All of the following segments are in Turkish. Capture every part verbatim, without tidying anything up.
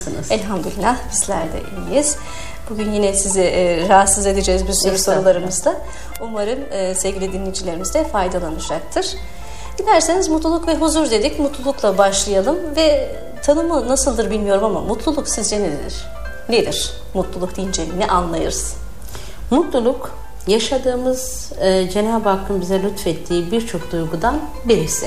Elhamdülillah bizler de iyiyiz. Bugün yine sizi e, rahatsız edeceğiz bir sürü sorularımızda. Umarım e, sevgili dinleyicilerimiz de faydalanacaktır. Dilerseniz mutluluk ve huzur dedik. Mutlulukla başlayalım ve tanımı nasıldır bilmiyorum ama mutluluk sizce nedir? Nedir? Mutluluk deyince ne anlayırız? Mutluluk yaşadığımız e, Cenab-ı Hakk'ın bize lütfettiği birçok duygudan birisi.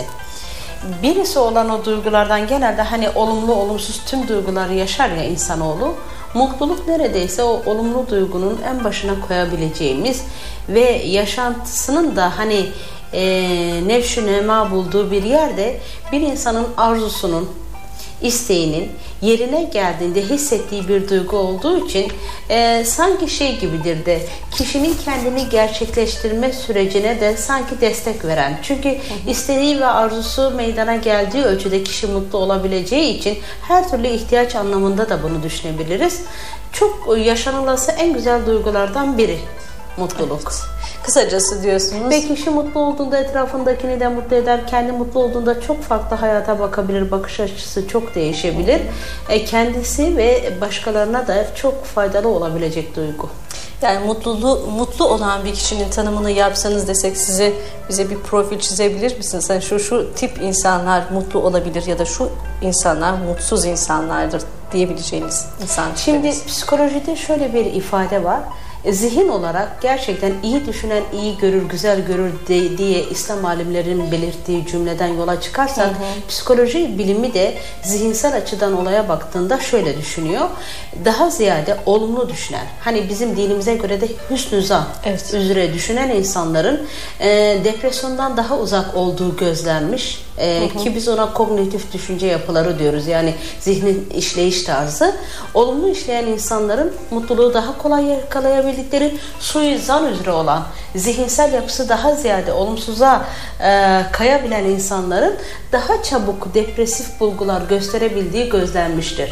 Birisi olan o duygulardan genelde hani olumlu olumsuz tüm duyguları yaşar ya insanoğlu. Mutluluk neredeyse o olumlu duygunun en başına koyabileceğimiz ve yaşantısının da hani e, nefşü nema bulduğu bir yerde bir insanın arzusunun, isteğinin yerine geldiğinde hissettiği bir duygu olduğu için e, sanki şey gibidir de kişinin kendini gerçekleştirme sürecine de sanki destek veren. Çünkü hı hı. isteği ve arzusu meydana geldiği ölçüde kişi mutlu olabileceği için her türlü ihtiyaç anlamında da bunu düşünebiliriz. Çok yaşanılası en güzel duygulardan biri mutluluk. Evet. Kısacası diyorsunuz. Ve kişi mutlu olduğunda etrafındakini de mutlu eder. Kendi mutlu olduğunda çok farklı hayata bakabilir. Bakış açısı çok değişebilir. E, kendisi ve başkalarına da çok faydalı olabilecek duygu. Yani mutluluğu, mutlu olan bir kişinin tanımını yapsanız desek size bize bir profil çizebilir misiniz? Yani şu şu tip insanlar mutlu olabilir ya da şu insanlar mutsuz insanlardır diyebileceğiniz insan Şimdi tipiniz. Psikolojide şöyle bir ifade var. Zihin olarak gerçekten iyi düşünen iyi görür, güzel görür de, diye İslam alimlerinin belirttiği cümleden yola çıkarsak, hı hı. psikoloji bilimi de zihinsel açıdan olaya baktığında şöyle düşünüyor. Daha ziyade olumlu düşünen, hani bizim dinimize göre de hüsnü zan evet. üzere düşünen insanların e, depresyondan daha uzak olduğu gözlenmiş. Ee, hı hı. Ki biz ona kognitif düşünce yapıları diyoruz. Yani zihnin işleyiş tarzı. Olumlu işleyen insanların mutluluğu daha kolay yakalayabildikleri, suizan üzere olan zihinsel yapısı daha ziyade olumsuza e, kayabilen insanların daha çabuk depresif bulgular gösterebildiği gözlenmiştir.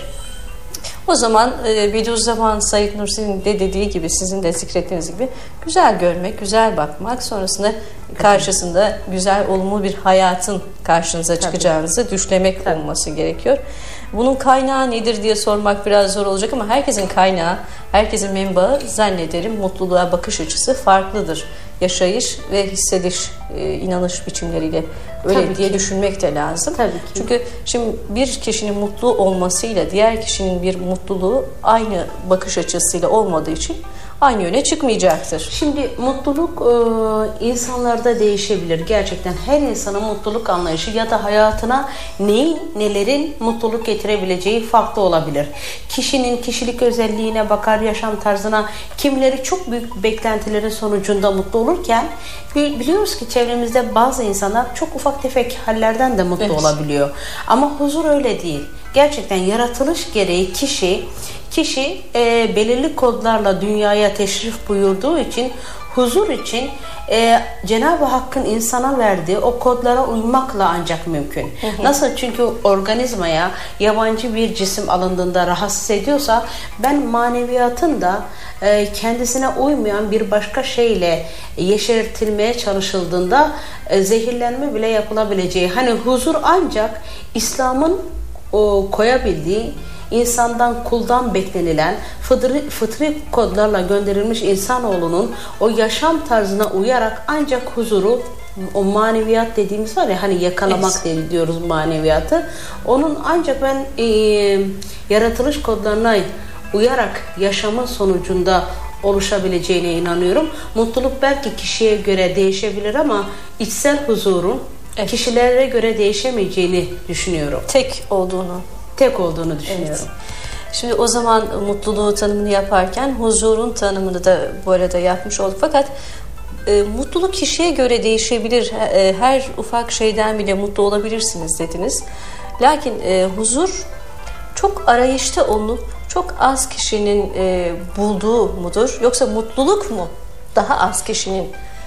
O zaman e, Bediüzzaman Said Nursi'nin de dediği gibi, sizin de zikrettiğiniz gibi güzel görmek, güzel bakmak, sonrasında karşısında güzel, olumlu bir hayatın karşınıza Tabii. çıkacağınızı düşlemek Tabii. olması gerekiyor. Bunun kaynağı nedir diye sormak biraz zor olacak ama herkesin kaynağı, herkesin menbaı zannederim mutluluğa bakış açısı farklıdır. Yaşayış ve hissediş, e, inanış biçimleriyle öyle Tabii diye ki. düşünmek de lazım. Tabii ki. Çünkü şimdi bir kişinin mutlu olmasıyla diğer kişinin bir mutluluğu aynı bakış açısıyla olmadığı için aynı yöne çıkmayacaktır. Şimdi mutluluk e, insanlarda değişebilir. Gerçekten her insanın mutluluk anlayışı ya da hayatına neyin, nelerin mutluluk getirebileceği farklı olabilir. Kişinin kişilik özelliğine bakar, yaşam tarzına, kimileri çok büyük beklentilerin sonucunda mutlu olurken biliyoruz ki çevremizde bazı insanlar çok ufak tefek hallerden de mutlu evet. olabiliyor. Ama huzur öyle değil. Gerçekten yaratılış gereği kişi Kişi e, belirli kodlarla dünyaya teşrif buyurduğu için huzur için e, Cenab-ı Hakk'ın insana verdiği o kodlara uymakla ancak mümkün. Hı hı. Nasıl? Çünkü organizmaya yabancı bir cisim alındığında rahatsız ediyorsa, ben maneviyatın da e, kendisine uymayan bir başka şeyle yeşertilmeye çalışıldığında e, zehirlenme bile yapılabileceği. Hani huzur ancak İslam'ın o koyabildiği, insandan, kuldan beklenilen fıtri, fıtri kodlarla gönderilmiş insanoğlunun o yaşam tarzına uyarak ancak huzuru, o maneviyat dediğimiz var ya, hani yakalamak evet. diyoruz maneviyatı, onun ancak ben e, yaratılış kodlarına uyarak yaşamın sonucunda oluşabileceğine inanıyorum. Mutluluk belki kişiye göre değişebilir ama içsel huzurun evet. kişilere göre değişemeyeceğini düşünüyorum. Tek olduğunu tek olduğunu düşünüyorum. Evet. Şimdi o zaman mutluluğu tanımını yaparken huzurun tanımını da bu arada yapmış olduk. Fakat e, mutluluk kişiye göre değişebilir. E, her ufak şeyden bile mutlu olabilirsiniz dediniz. Lakin e, huzur çok arayışta olup çok az kişinin e, bulduğu mudur? Yoksa mutluluk mu daha az kişinin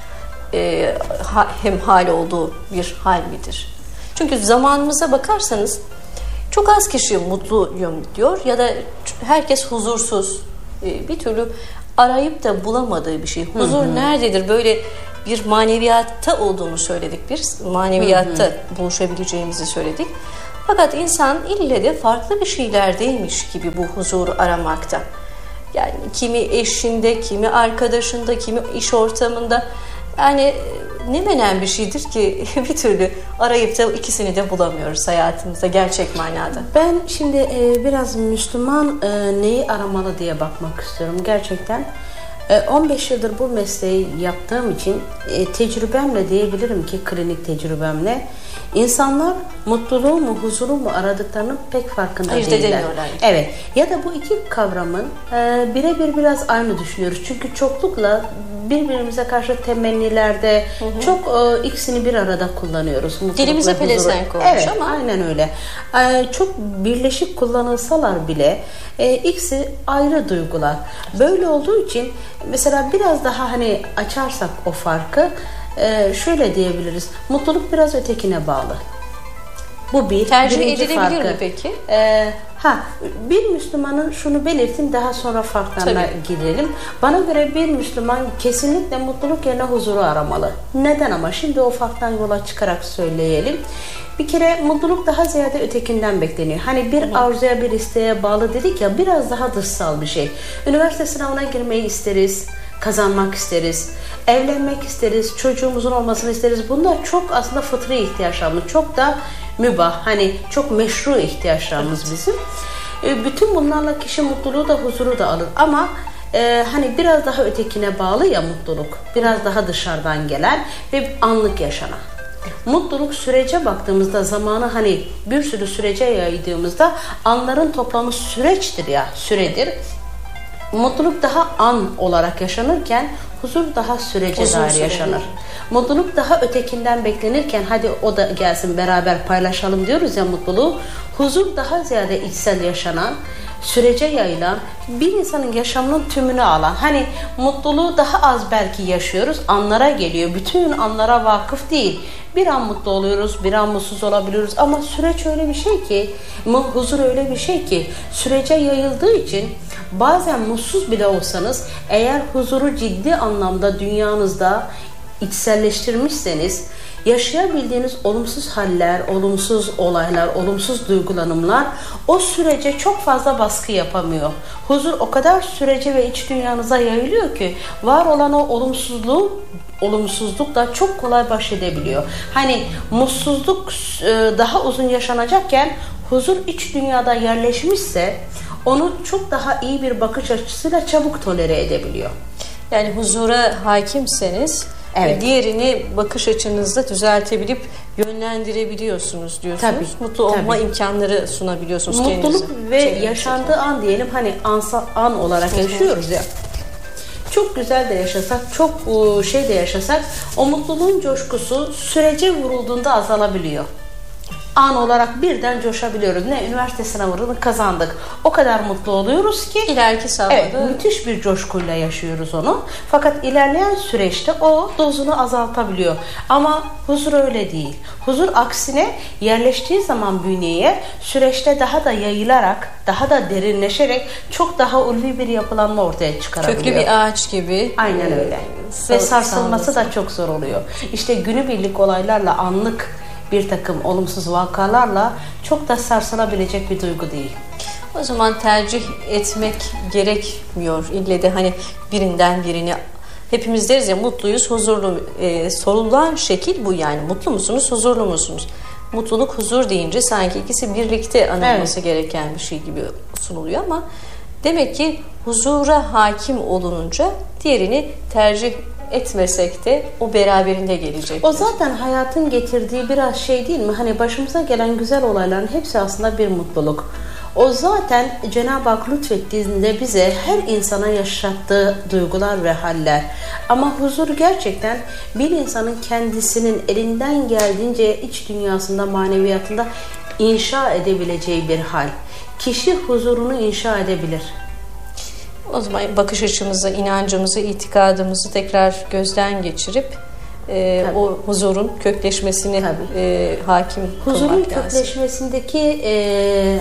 e, ha, hemhal olduğu bir hal midir? Çünkü zamanımıza bakarsanız çok az kişi mutluyum diyor ya da herkes huzursuz. Bir türlü arayıp da bulamadığı bir şey. Huzur hı hı. nerededir? Böyle bir maneviyatta olduğunu söyledik biz. Maneviyatta hı hı. buluşabileceğimizi söyledik. Fakat insan ille de farklı bir şeylerdeymiş gibi bu huzuru aramakta. Yani kimi eşinde, kimi arkadaşında, kimi iş ortamında. Yani ne menen bir şeydir ki bir türlü arayıp da ikisini de bulamıyoruz hayatımızda gerçek manada. Ben şimdi e, biraz Müslüman e, neyi aramalı diye bakmak istiyorum gerçekten. E, on beş yıldır bu mesleği yaptığım için e, tecrübemle diyebilirim ki klinik tecrübemle insanlar mutluluğu mu huzuru mu aradıklarının pek farkında Ayırt değiller. edemiyorlar. Evet. Ya da bu iki kavramın e, birebir biraz aynı düşünüyoruz. Çünkü çoklukla birbirimize karşı temennilerde hı hı. çok e, ikisini bir arada kullanıyoruz. Mutluluk Dilimize ve huzuru. pelesenk olmuş evet, ama. Aynen öyle. E, çok birleşik kullanılsalar bile e, ikisi ayrı duygular. Böyle olduğu için mesela biraz daha hani açarsak o farkı e, şöyle diyebiliriz. Mutluluk biraz ötekine bağlı. Bu bir. Tercih birinci edilebilir farkı. mi peki? E, ha bir Müslümanın şunu belirteyim daha sonra farklarına girelim. Bana göre bir Müslüman kesinlikle mutluluk yerine huzuru aramalı. Neden ama? Şimdi o farktan yola çıkarak söyleyelim. Bir kere mutluluk daha ziyade ötekinden bekleniyor. Hani bir Hı. arzuya bir isteğe bağlı dedik ya biraz daha dışsal bir şey. Üniversite sınavına girmeyi isteriz, kazanmak isteriz, evlenmek isteriz, çocuğumuzun olmasını isteriz. Bunlar çok aslında fıtri ihtiyaçlarımız. Çok da mübah, hani çok meşru ihtiyaçlarımız evet. bizim. Bütün bunlarla kişi mutluluğu da huzuru da alır. Ama e, hani biraz daha ötekine bağlı ya mutluluk. Biraz daha dışarıdan gelen ve anlık yaşanan. Mutluluk sürece baktığımızda zamanı hani bir sürü sürece yaydığımızda anların toplamı süreçtir ya süredir. Mutluluk daha an olarak yaşanırken huzur daha sürece Uzun dair yaşanır. Değil. Mutluluk daha ötekinden beklenirken hadi o da gelsin beraber paylaşalım diyoruz ya mutluluğu. Huzur daha ziyade içsel yaşanan, sürece yayılan, bir insanın yaşamının tümünü alan. Hani mutluluğu daha az belki yaşıyoruz, anlara geliyor. Bütün anlara vakıf değil. Bir an mutlu oluyoruz, bir an mutsuz olabiliyoruz ama süreç öyle bir şey ki, huzur öyle bir şey ki sürece yayıldığı için bazen mutsuz bile olsanız eğer huzuru ciddi anlamda dünyanızda içselleştirmişseniz yaşayabildiğiniz olumsuz haller, olumsuz olaylar, olumsuz duygulanımlar o sürece çok fazla baskı yapamıyor. Huzur o kadar sürece ve iç dünyanıza yayılıyor ki var olan o olumsuzluğu olumsuzlukla çok kolay baş edebiliyor. Hani mutsuzluk daha uzun yaşanacakken huzur iç dünyada yerleşmişse onu çok daha iyi bir bakış açısıyla çabuk tolere edebiliyor. Yani huzura hakimseniz evet. diğerini bakış açınızda düzeltebilip yönlendirebiliyorsunuz diyorsunuz. Tabii, Mutlu olma tabii. imkanları sunabiliyorsunuz Mutluluk kendinize. Mutluluk ve Çevrenize. yaşandığı an diyelim hani ansa, an olarak yaşıyoruz ya. Çok güzel de yaşasak, çok şey de yaşasak o mutluluğun coşkusu sürece vurulduğunda azalabiliyor. An olarak birden coşabiliyoruz. Ne? Üniversite sınavını kazandık. O kadar mutlu oluyoruz ki ileriki safhada evet, müthiş bir coşkuyla yaşıyoruz onu. Fakat ilerleyen süreçte o dozunu azaltabiliyor. Ama huzur öyle değil. Huzur aksine yerleştiği zaman bünyeye süreçte daha da yayılarak, daha da derinleşerek çok daha ulvi bir yapılanma ortaya çıkarabiliyor. Köklü bir ağaç gibi. Aynen öyle. Ve sarsılması da çok zor oluyor. İşte günübirlik olaylarla anlık bir takım olumsuz vakalarla çok da sarsılabilecek bir duygu değil. O zaman tercih etmek gerekmiyor. İlle de hani birinden birini hepimiz deriz ya mutluyuz, huzurlu. E, sorulan şekil bu yani. Mutlu musunuz, huzurlu musunuz? Mutluluk, huzur deyince sanki ikisi birlikte anılması evet. gereken bir şey gibi sunuluyor ama demek ki huzura hakim olununca diğerini tercih etmesek de o beraberinde gelecek. O zaten hayatın getirdiği biraz şey değil mi? Hani başımıza gelen güzel olayların hepsi aslında bir mutluluk. O zaten Cenab-ı Hak lütfettiğinde bize her insana yaşattığı duygular ve haller. Ama huzur gerçekten bir insanın kendisinin elinden geldiğince iç dünyasında, maneviyatında inşa edebileceği bir hal. Kişi huzurunu inşa edebilir. O zaman bakış açımızı, inancımızı, itikadımızı tekrar gözden geçirip e, o huzurun kökleşmesini e, hakim huzurun kılmak lazım. Huzurun kökleşmesindeki e,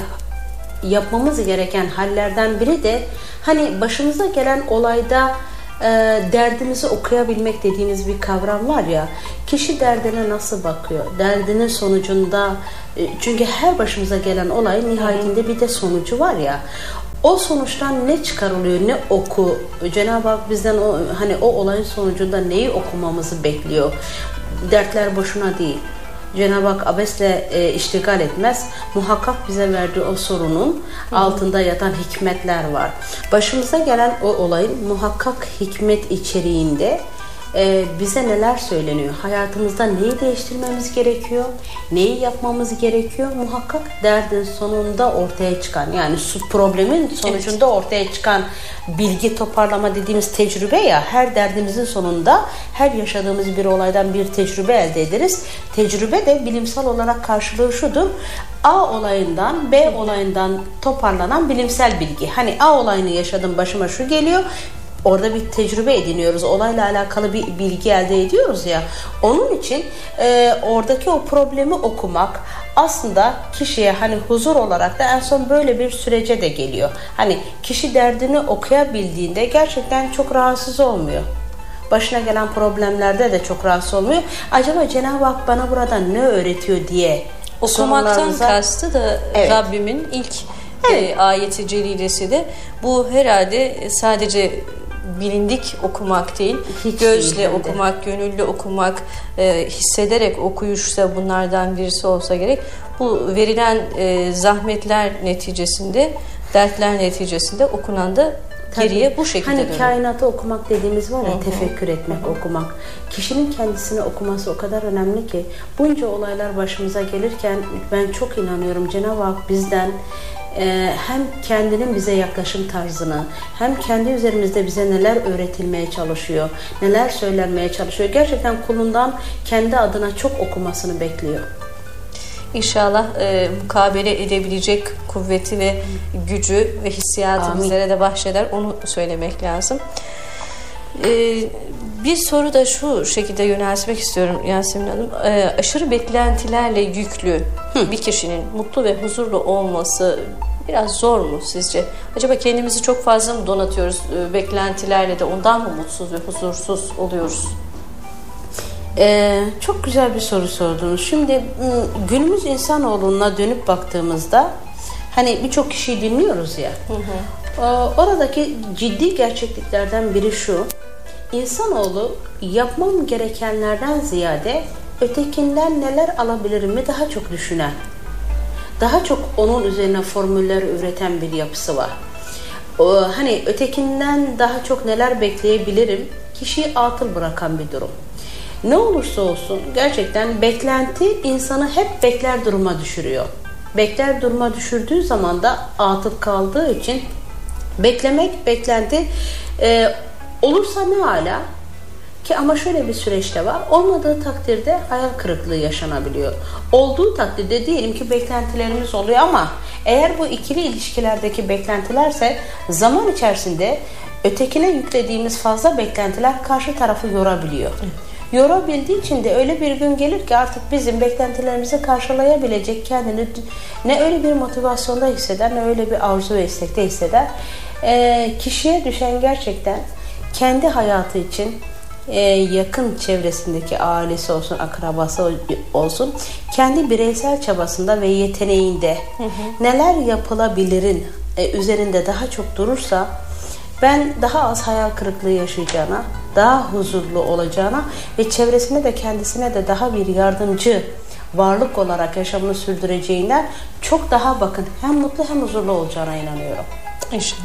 yapmamız gereken hallerden biri de hani başımıza gelen olayda e, derdimizi okuyabilmek dediğimiz bir kavram var ya, kişi derdine nasıl bakıyor, derdinin sonucunda, e, çünkü her başımıza gelen olay nihayetinde bir de sonucu var ya, o sonuçtan ne çıkarılıyor, ne oku, Cenab-ı Hak bizden o, hani o olayın sonucunda neyi okumamızı bekliyor. Dertler boşuna değil. Cenab-ı Hak abesle e, iştigal etmez. Muhakkak bize verdiği o sorunun Hı-hı. altında yatan hikmetler var. Başımıza gelen o olayın muhakkak hikmet içeriğinde e, bize neler söyleniyor? Hayatımızda neyi değiştirmemiz gerekiyor? Neyi yapmamız gerekiyor? Muhakkak derdin sonunda ortaya çıkan, yani problemin sonucunda evet. ortaya çıkan bilgi toparlama dediğimiz tecrübe ya, her derdimizin sonunda her yaşadığımız bir olaydan bir tecrübe elde ederiz. Tecrübe de bilimsel olarak karşılığı şudur: A olayından B olayından toparlanan bilimsel bilgi. Hani A olayını yaşadım, başıma şu geliyor. Orada bir tecrübe ediniyoruz. Olayla alakalı bir bilgi elde ediyoruz ya. Onun için e, oradaki o problemi okumak aslında kişiye hani huzur olarak da en son böyle bir sürece de geliyor. Hani kişi derdini okuyabildiğinde gerçekten çok rahatsız olmuyor. Başına gelen problemlerde de çok rahatsız olmuyor. Acaba Cenab-ı Hak bana burada ne öğretiyor diye okumaktan kastı da evet. Rabbimin ilk evet. e, ayeti celilesi de bu herhalde sadece bilindik okumak değil, hiç gözle değil okumak, gönüllü okumak, e, hissederek okuyuşsa bunlardan birisi olsa gerek. Bu verilen e, zahmetler neticesinde, dertler neticesinde okunan da geriye Tabii. bu şekilde Hani dönüyor. Kainatı okumak dediğimiz var ya, Hı-hı. tefekkür etmek, Hı-hı. okumak. Kişinin kendisini okuması o kadar önemli ki bunca olaylar başımıza gelirken ben çok inanıyorum Cenab-ı Hak bizden hem kendinin bize yaklaşım tarzını, hem kendi üzerimizde bize neler öğretilmeye çalışıyor, neler söylenmeye çalışıyor. Gerçekten kulundan kendi adına çok okumasını bekliyor. İnşallah e, mukabele edebilecek kuvveti ve gücü ve hissiyatı Amin. bizlere de bahşeder. Onu söylemek lazım. E, bir soru da şu şekilde yöneltmek istiyorum Yasemin Hanım. E, aşırı beklentilerle yüklü Hı. bir kişinin mutlu ve huzurlu olması biraz zor mu sizce? Acaba kendimizi çok fazla mı donatıyoruz e, beklentilerle de ondan mı mutsuz ve huzursuz oluyoruz? Ee, çok güzel bir soru sordunuz. Şimdi günümüz insanoğluna dönüp baktığımızda hani birçok kişiyi dinliyoruz ya. Hı hı. Oradaki ciddi gerçekliklerden biri şu: İnsanoğlu yapmam gerekenlerden ziyade ötekinden neler alabilirim daha çok düşünen, daha çok onun üzerine formüller üreten bir yapısı var. O, hani ötekinden daha çok neler bekleyebilirim kişiyi atıl bırakan bir durum. Ne olursa olsun gerçekten beklenti insanı hep bekler duruma düşürüyor. Bekler duruma düşürdüğü zaman da atıl kaldığı için beklemek, beklenti e, olursa ne âlâ ki, ama şöyle bir süreçte var. Olmadığı takdirde hayal kırıklığı yaşanabiliyor. Olduğu takdirde diyelim ki beklentilerimiz oluyor ama eğer bu ikili ilişkilerdeki beklentilerse zaman içerisinde ötekine yüklediğimiz fazla beklentiler karşı tarafı yorabiliyor. Yorabildiği için de öyle bir gün gelir ki artık bizim beklentilerimizi karşılayabilecek kendini ne öyle bir motivasyonda hisseder, ne öyle bir arzu ve istekte hisseder. E, kişiye düşen gerçekten kendi hayatı için e, yakın çevresindeki ailesi olsun, akrabası olsun, kendi bireysel çabasında ve yeteneğinde hı hı. neler yapılabilirin e, üzerinde daha çok durursa, ben daha az hayal kırıklığı yaşayacağına, daha huzurlu olacağına ve çevresine de kendisine de daha bir yardımcı varlık olarak yaşamını sürdüreceğinden çok daha bakın hem mutlu hem huzurlu olacağına inanıyorum. İnşallah.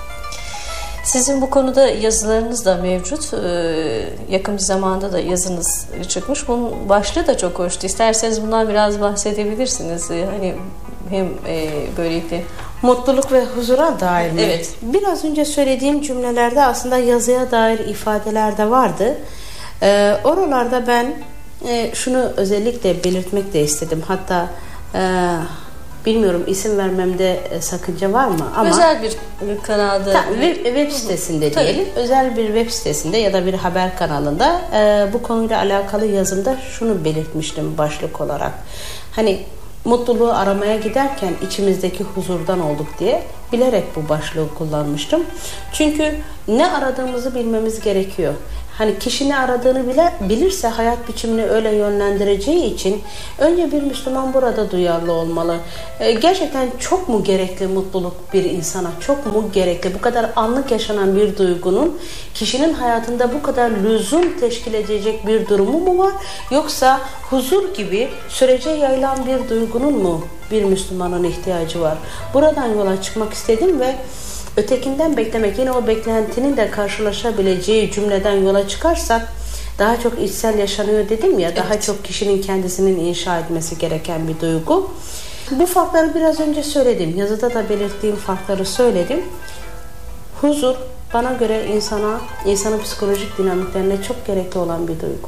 Sizin bu konuda yazılarınız da mevcut. Ee, yakın bir zamanda da yazınız çıkmış. Bunun başlığı da çok hoştu. İsterseniz bundan biraz bahsedebilirsiniz. Ee, hani hem e, böylelikle mutluluk ve huzura dair mi? Evet. Biraz önce söylediğim cümlelerde aslında yazıya dair ifadeler de vardı. Ee, oralarda ben e, şunu özellikle belirtmek de istedim. Hatta e, bilmiyorum isim vermemde sakınca var mı? Ama özel bir kanalda, ta, web, web sitesinde Hı-hı. diyelim. Tabii. Özel bir web sitesinde ya da bir haber kanalında e, bu konuyla alakalı yazımda şunu belirtmiştim başlık olarak. Hani mutluluğu aramaya giderken içimizdeki huzurdan olduk diye bilerek bu başlığı kullanmıştım. Çünkü ne aradığımızı bilmemiz gerekiyor. Hani kişi ne aradığını bile, bilirse hayat biçimini öyle yönlendireceği için önce bir Müslüman burada duyarlı olmalı. Ee, gerçekten çok mu gerekli mutluluk bir insana? Çok mu gerekli? Bu kadar anlık yaşanan bir duygunun kişinin hayatında bu kadar lüzum teşkil edecek bir durumu mu var? Yoksa huzur gibi sürece yayılan bir duygunun mu bir Müslümanın ihtiyacı var? Buradan yola çıkmak istedim ve ötekinden beklemek, yine o beklentinin de karşılaşabileceği cümleden yola çıkarsak daha çok içsel yaşanıyor dedim ya, daha evet. çok kişinin kendisinin inşa etmesi gereken bir duygu. Bu farkları biraz önce söyledim, yazıda da belirttiğim farkları söyledim. Huzur bana göre insana, insanın psikolojik dinamiklerine çok gerekli olan bir duygu.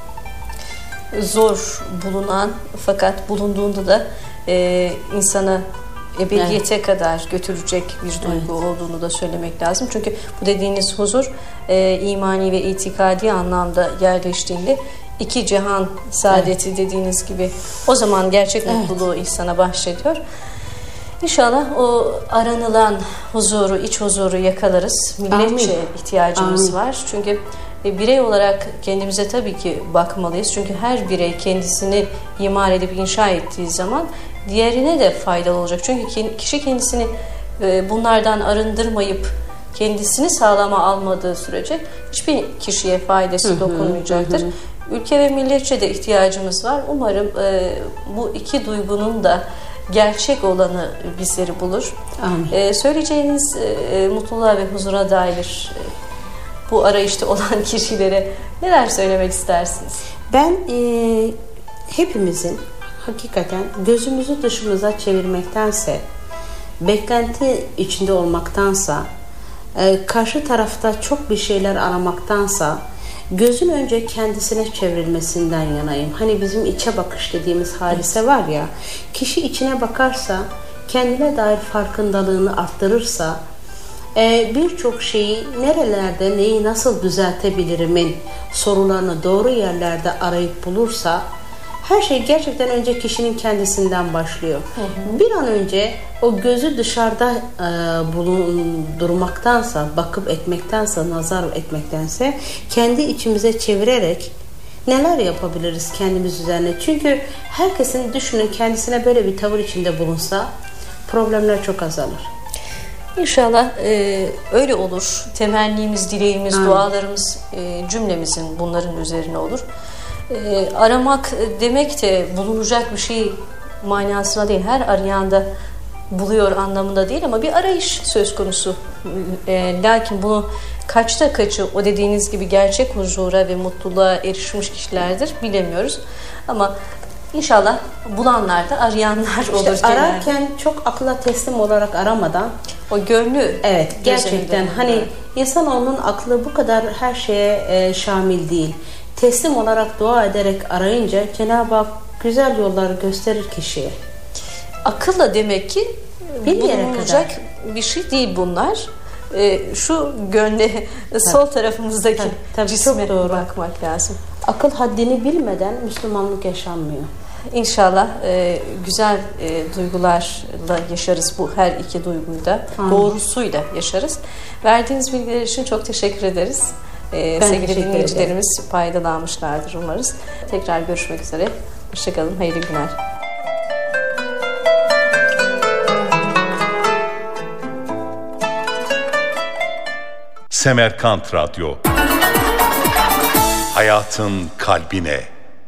Zor bulunan fakat bulunduğunda da e, insana ebediyete evet. kadar götürecek bir duygu evet. olduğunu da söylemek lazım. Çünkü bu dediğiniz huzur e, imani ve itikadi anlamda yerleştiğinde iki cihan saadeti evet. dediğiniz gibi o zaman gerçek evet. mutluluğu insana bahşediyor. İnşallah o aranılan huzuru, iç huzuru yakalarız. Milletçe Amin. ihtiyacımız Amin. var. Çünkü birey olarak kendimize tabii ki bakmalıyız. Çünkü her birey kendisini imar edip inşa ettiği zaman diğerine de faydalı olacak. Çünkü kişi kendisini bunlardan arındırmayıp kendisini sağlama almadığı sürece hiçbir kişiye faydası hı hı, dokunmayacaktır. Hı hı. Ülke ve milletçe de ihtiyacımız var. Umarım bu iki duygunun da gerçek olanı bizleri bulur. Amin. Söyleyeceğiniz mutluluğa ve huzura dair bu arayışta olan kişilere neler söylemek istersiniz? Ben e, hepimizin hakikaten gözümüzü dışımıza çevirmektense, beklenti içinde olmaktansa, e, karşı tarafta çok bir şeyler aramaktansa, gözün önce kendisine çevrilmesinden yanayım. Hani bizim içe bakış dediğimiz hadise var ya, kişi içine bakarsa, kendine dair farkındalığını arttırırsa, Ee, birçok şeyi nerelerde neyi nasıl düzeltebilirimin sorularını doğru yerlerde arayıp bulursa her şey gerçekten önce kişinin kendisinden başlıyor. Hı hı. Bir an önce o gözü dışarıda e, bulundurmaktansa, bakıp etmektense, nazar etmektense kendi içimize çevirerek neler yapabiliriz kendimiz üzerine? Çünkü herkesin düşünün kendisine böyle bir tavır içinde bulunsa problemler çok azalır. İnşallah e, öyle olur. Temennimiz, dileğimiz, Aynen. dualarımız e, cümlemizin bunların üzerine olur. E, aramak demek de bulunacak bir şey manasına değil. Her arayan da buluyor anlamında değil ama bir arayış söz konusu. E, lakin bunu kaçta kaçı o dediğiniz gibi gerçek huzura ve mutluluğa erişmiş kişilerdir bilemiyoruz. Ama İnşallah bulanlar da arayanlar olur. İşte ararken çok akla teslim olarak aramadan o gönlü evet gerçekten hani insanoğlunun aklı bu kadar her şeye e, şamil değil. Teslim olarak dua ederek arayınca Cenab-ı Hak güzel yolları gösterir kişiye. Akılla demek ki bulunacak bir şey değil bunlar. E, şu gönle sol tarafımızdaki tabii, tabii, cisme bakmak lazım. Akıl haddini bilmeden Müslümanlık yaşanmıyor. İnşallah e, güzel e, duygularla yaşarız bu her iki duyguyu da. Amin. Doğrusuyla yaşarız. Verdiğiniz bilgiler için çok teşekkür ederiz. E, sevgili teşekkür dinleyicilerimiz ederim. Faydalanmışlardır umarız. Tekrar görüşmek üzere. Hoşçakalın. Hayırlı günler. Semerkant Radyo. Hayatın kalbine.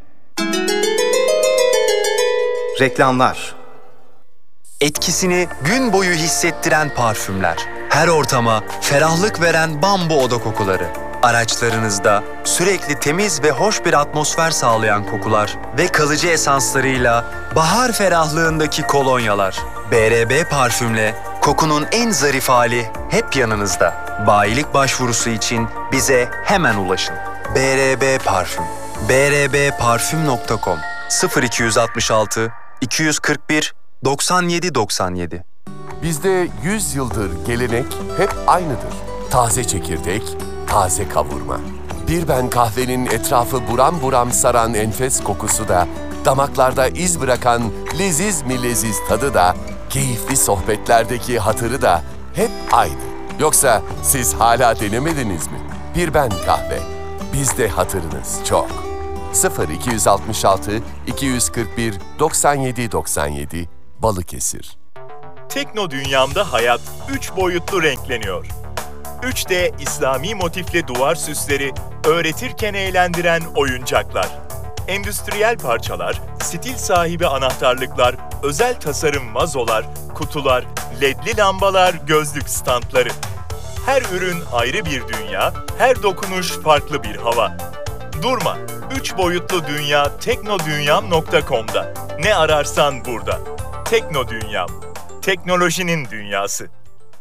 Reklamlar. Etkisini gün boyu hissettiren parfümler. Her ortama ferahlık veren bambu oda kokuları. Araçlarınızda sürekli temiz ve hoş bir atmosfer sağlayan kokular ve kalıcı esanslarıyla bahar ferahlığındaki kolonyalar. B R B Parfüm'le kokunun en zarif hali hep yanınızda. Bayilik başvurusu için bize hemen ulaşın. B R B Parfüm. b r b parfüm nokta com sıfır iki altı altı iki yüz kırk bir doksan yedi doksan yedi. Bizde yüz yıldır gelenek hep aynıdır. Taze çekirdek, taze kavurma. Bir ben kahvenin etrafı buram buram saran enfes kokusu da damaklarda iz bırakan leziz mi leziz tadı da, keyifli sohbetlerdeki hatırı da hep aynı. Yoksa siz hala denemediniz mi? Bir Ben Kahve. Bizde hatırınız çok. sıfır iki altı altı iki yüz kırk bir doksan yedi doksan yedi Balıkesir. Tekno dünyamda hayat üç boyutlu renkleniyor. üç D İslami motifli duvar süsleri, öğretirken eğlendiren oyuncaklar. Endüstriyel parçalar, stil sahibi anahtarlıklar, özel tasarım vazolar, kutular, ledli lambalar, gözlük standları. Her ürün ayrı bir dünya, her dokunuş farklı bir hava. Durma, üç boyutlu dünya teknodunyam nokta com'da. Ne ararsan burada. Tekno Dünyam, teknolojinin dünyası.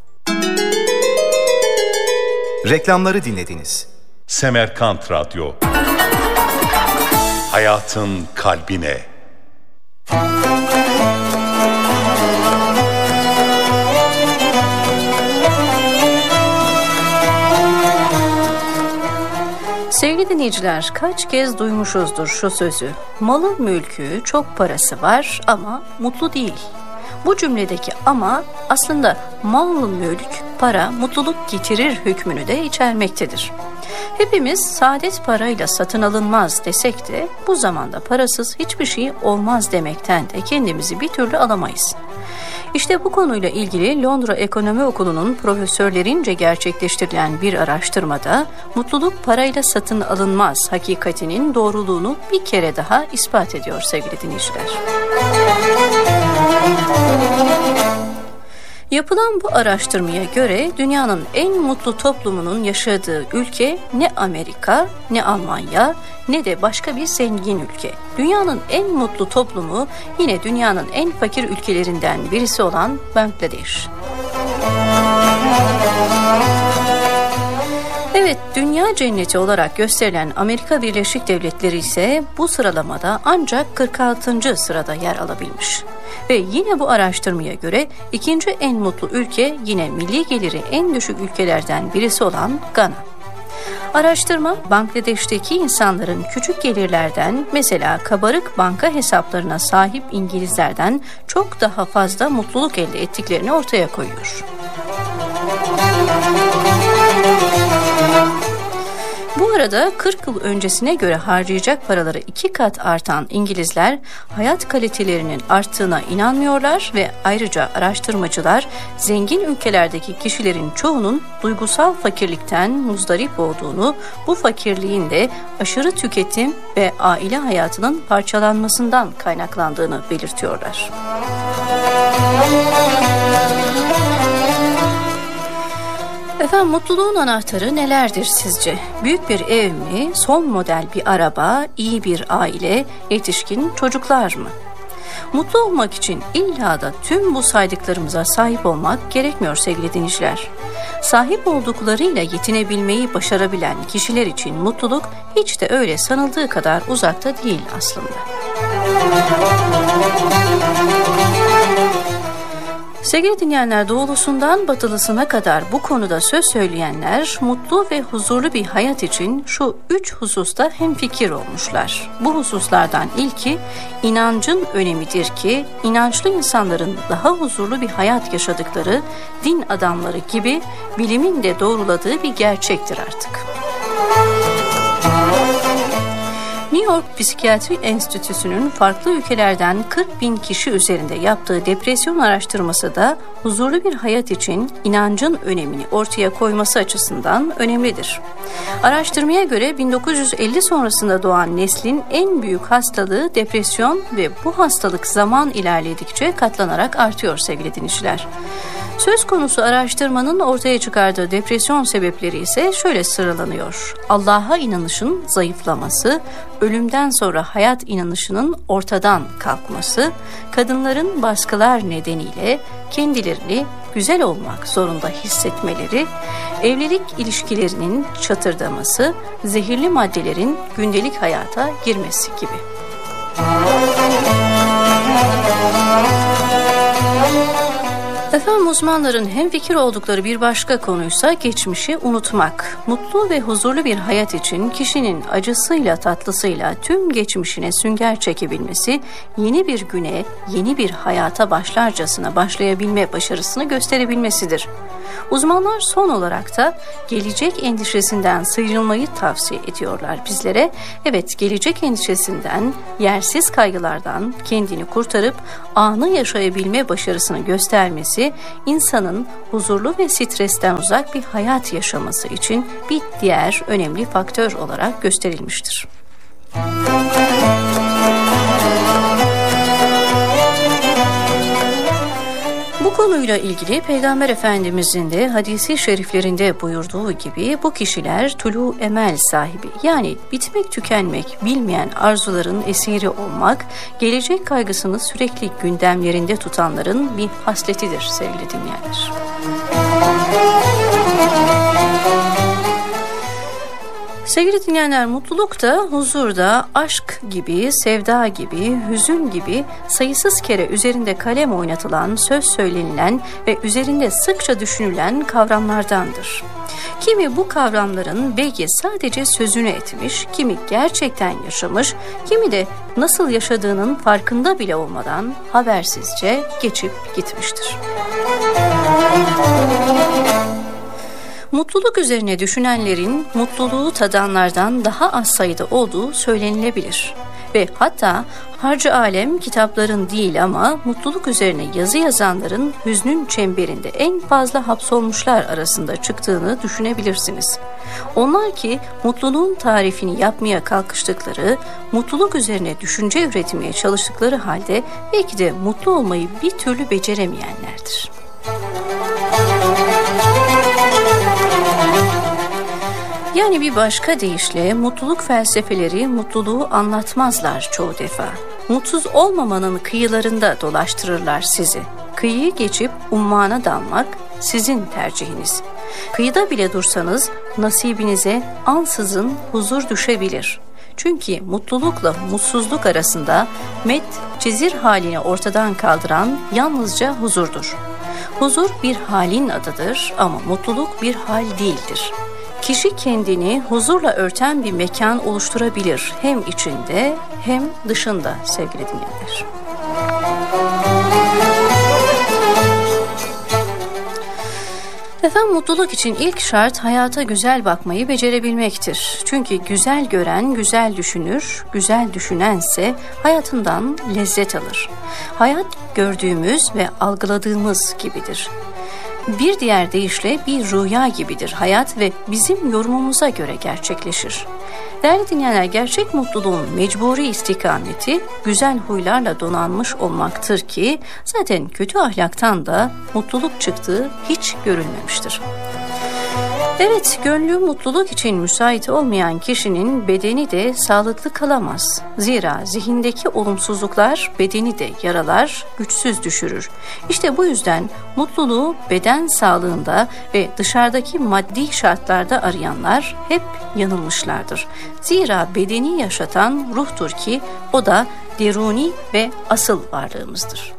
Reklamları dinlediniz. Semerkant Radyo. Hayatın kalbine. Sevgili dinleyiciler, kaç kez duymuşuzdur şu sözü. Malı mülkü, çok parası var ama mutlu değil. Bu cümledeki ama aslında mal, mülk, para mutluluk getirir hükmünü de içermektedir. Hepimiz saadet parayla satın alınmaz desek de bu zamanda parasız hiçbir şey olmaz demekten de kendimizi bir türlü alamayız. İşte bu konuyla ilgili Londra Ekonomi Okulu'nun profesörlerince gerçekleştirilen bir araştırmada mutluluk parayla satın alınmaz hakikatinin doğruluğunu bir kere daha ispat ediyor sevgili dinleyiciler. Yapılan bu araştırmaya göre dünyanın en mutlu toplumunun yaşadığı ülke ne Amerika, ne Almanya, ne de başka bir zengin ülke. Dünyanın en mutlu toplumu yine dünyanın en fakir ülkelerinden birisi olan Bangladeş. Evet, dünya cenneti olarak gösterilen Amerika Birleşik Devletleri ise bu sıralamada ancak kırk altıncı sırada yer alabilmiş. Ve yine bu araştırmaya göre ikinci en mutlu ülke yine milli geliri en düşük ülkelerden birisi olan Gana. Araştırma, Bangladeş'teki insanların küçük gelirlerden, mesela kabarık banka hesaplarına sahip İngilizlerden çok daha fazla mutluluk elde ettiklerini ortaya koyuyor. Bu arada kırk yıl öncesine göre harcayacak paraları iki kat artan İngilizler hayat kalitelerinin arttığına inanmıyorlar ve ayrıca araştırmacılar zengin ülkelerdeki kişilerin çoğunun duygusal fakirlikten muzdarip olduğunu, bu fakirliğin de aşırı tüketim ve aile hayatının parçalanmasından kaynaklandığını belirtiyorlar. Efendim, mutluluğun anahtarı nelerdir sizce? Büyük bir ev mi, son model bir araba, iyi bir aile, yetişkin çocuklar mı? Mutlu olmak için illa da tüm bu saydıklarımıza sahip olmak gerekmiyor sevgili dinleyiciler. Sahip olduklarıyla yetinebilmeyi başarabilen kişiler için mutluluk hiç de öyle sanıldığı kadar uzakta değil aslında. Sevgili dinleyenler, doğulusundan batılısına kadar bu konuda söz söyleyenler mutlu ve huzurlu bir hayat için şu üç hususta hemfikir olmuşlar. Bu hususlardan ilki inancın önemidir ki inançlı insanların daha huzurlu bir hayat yaşadıkları din adamları gibi bilimin de doğruladığı bir gerçektir artık. New York Psikiyatri Enstitüsü'nün farklı ülkelerden kırk bin kişi üzerinde yaptığı depresyon araştırması da huzurlu bir hayat için inancın önemini ortaya koyması açısından önemlidir. Araştırmaya göre bin dokuz yüz elli sonrasında doğan neslin en büyük hastalığı depresyon ve bu hastalık zaman ilerledikçe katlanarak artıyor sevgili dinleyiciler. Söz konusu araştırmanın ortaya çıkardığı depresyon sebepleri ise şöyle sıralanıyor. Allah'a inanışın zayıflaması, ölümden sonra hayat inanışının ortadan kalkması, kadınların baskılar nedeniyle kendilerini güzel olmak zorunda hissetmeleri, evlilik ilişkilerinin çatırdaması, zehirli maddelerin gündelik hayata girmesi gibi. Efendim, uzmanların hemfikir oldukları bir başka konuysa geçmişi unutmak. Mutlu ve huzurlu bir hayat için kişinin acısıyla tatlısıyla tüm geçmişine sünger çekebilmesi, yeni bir güne, yeni bir hayata başlarcasına başlayabilme başarısını gösterebilmesidir. Uzmanlar son olarak da gelecek endişesinden sıyrılmayı tavsiye ediyorlar bizlere. Evet, gelecek endişesinden, yersiz kaygılardan kendini kurtarıp anı yaşayabilme başarısını göstermesi, insanın huzurlu ve stresten uzak bir hayat yaşaması için bir diğer önemli faktör olarak gösterilmiştir. Bu konuyla ilgili Peygamber Efendimizin de hadisi şeriflerinde buyurduğu gibi bu kişiler tulu emel sahibi, yani bitmek tükenmek bilmeyen arzuların esiri olmak, gelecek kaygısını sürekli gündemlerinde tutanların bir hasletidir sevgili dinleyenler. Sevgili dinleyenler, mutluluk da, huzur da, aşk gibi, sevda gibi, hüzün gibi sayısız kere üzerinde kalem oynatılan, söz söylenilen ve üzerinde sıkça düşünülen kavramlardandır. Kimi bu kavramların belki sadece sözünü etmiş, kimi gerçekten yaşamış, kimi de nasıl yaşadığının farkında bile olmadan habersizce geçip gitmiştir. Mutluluk üzerine düşünenlerin mutluluğu tadanlardan daha az sayıda olduğu söylenilebilir. Ve hatta harcı alem kitapların değil ama mutluluk üzerine yazı yazanların hüznün çemberinde en fazla hapsolmuşlar arasında çıktığını düşünebilirsiniz. Onlar ki mutluluğun tarifini yapmaya kalkıştıkları, mutluluk üzerine düşünce üretmeye çalıştıkları halde belki de mutlu olmayı bir türlü beceremeyenlerdir. Yani bir başka deyişle mutluluk felsefeleri mutluluğu anlatmazlar çoğu defa. Mutsuz olmamanın kıyılarında dolaştırırlar sizi. Kıyıyı geçip ummana dalmak sizin tercihiniz. Kıyıda bile dursanız nasibinize ansızın huzur düşebilir. Çünkü mutlulukla mutsuzluk arasında met cezir halini ortadan kaldıran yalnızca huzurdur. Huzur bir halin adıdır ama mutluluk bir hal değildir. Kişi kendini huzurla örten bir mekan oluşturabilir. Hem içinde hem dışında sevgili dinleyenler. Efendim, mutluluk için ilk şart hayata güzel bakmayı becerebilmektir. Çünkü güzel gören güzel düşünür, güzel düşünense hayatından lezzet alır. Hayat gördüğümüz ve algıladığımız gibidir. Bir diğer deyişle bir rüya gibidir hayat ve bizim yorumumuza göre gerçekleşir. Değerli dinleyenler, gerçek mutluluğun mecburi istikameti güzel huylarla donanmış olmaktır ki zaten kötü ahlaktan da mutluluk çıktığı hiç görülmemiştir. Evet, gönlü mutluluk için müsait olmayan kişinin bedeni de sağlıklı kalamaz. Zira zihindeki olumsuzluklar bedeni de yaralar, güçsüz düşürür. İşte bu yüzden mutluluğu beden sağlığında ve dışarıdaki maddi şartlarda arayanlar hep yanılmışlardır. Zira bedeni yaşatan ruhtur ki o da deruni ve asıl varlığımızdır.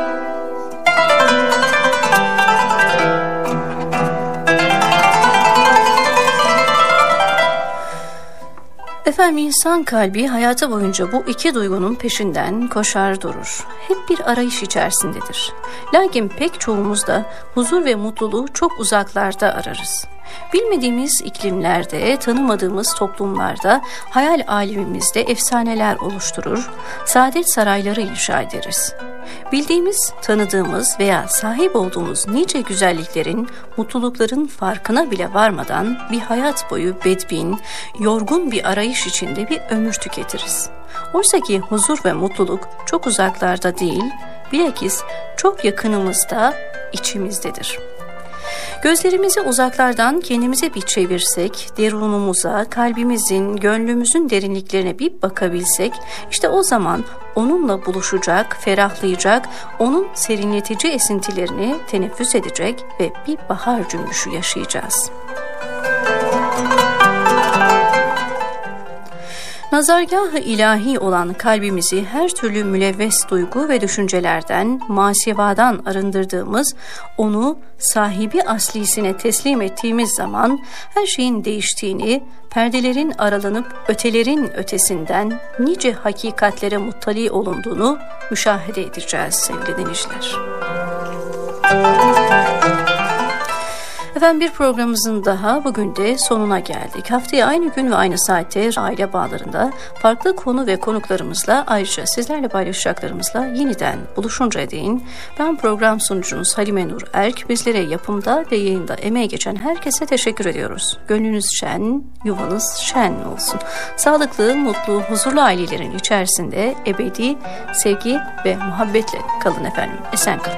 Efendim, insan kalbi hayatı boyunca bu iki duygunun peşinden koşar durur. Hep bir arayış içerisindedir. Lakin pek çoğumuz da huzur ve mutluluğu çok uzaklarda ararız. Bilmediğimiz iklimlerde, tanımadığımız toplumlarda, hayal alemimizde efsaneler oluşturur, saadet sarayları inşa ederiz. Bildiğimiz, tanıdığımız veya sahip olduğumuz nice güzelliklerin, mutlulukların farkına bile varmadan bir hayat boyu bedbin, yorgun bir arayış içinde bir ömür tüketiriz. Oysa ki huzur ve mutluluk çok uzaklarda değil, bilakis çok yakınımızda, içimizdedir. Gözlerimizi uzaklardan kendimize bir çevirsek, derunumuza, kalbimizin, gönlümüzün derinliklerine bir bakabilsek, işte o zaman onunla buluşacak, ferahlayacak, onun serinletici esintilerini teneffüs edecek ve bir bahar cümbüşü yaşayacağız. Nazargâh-ı ilahi olan kalbimizi her türlü mülevves duygu ve düşüncelerden, masivadan arındırdığımız, onu sahibi aslisine teslim ettiğimiz zaman her şeyin değiştiğini, perdelerin aralanıp ötelerin ötesinden nice hakikatlere muttali olunduğunu müşahede edeceğiz sevgili dinleyiciler. Efendim bir programımızın daha bugün de sonuna geldik. Haftaya aynı gün ve aynı saatte aile bağlarında farklı konu ve konuklarımızla, ayrıca sizlerle paylaşacaklarımızla yeniden buluşuncaya değin ben program sunucunuz Halime Nur Erk, bizlere yapımda ve yayında emeği geçen herkese teşekkür ediyoruz. Gönlünüz şen, yuvanız şen olsun. Sağlıklı, mutlu, huzurlu ailelerin içerisinde ebedi sevgi ve muhabbetle kalın efendim. Esen kalın.